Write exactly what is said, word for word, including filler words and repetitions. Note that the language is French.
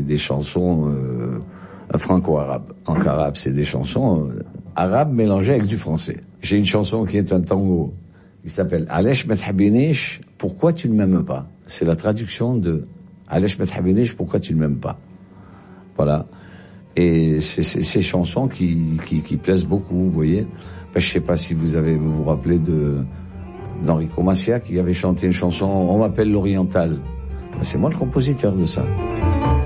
des chansons euh, franco-arabes. En arabe, c'est des chansons euh, arabes mélangées avec du français. J'ai une chanson qui est un tango, qui s'appelle Alesh Methabinish, pourquoi tu ne m'aimes pas? C'est la traduction de Alesh Methabinish, pourquoi tu ne m'aimes pas? Voilà. Et c'est, c'est ces chansons qui, qui, qui plaisent beaucoup, vous voyez. Ben, je sais pas si vous avez, vous vous rappelez de, d'Enrico Macià qui avait chanté une chanson, On m'appelle l'Oriental. Ben, c'est moi le compositeur de ça.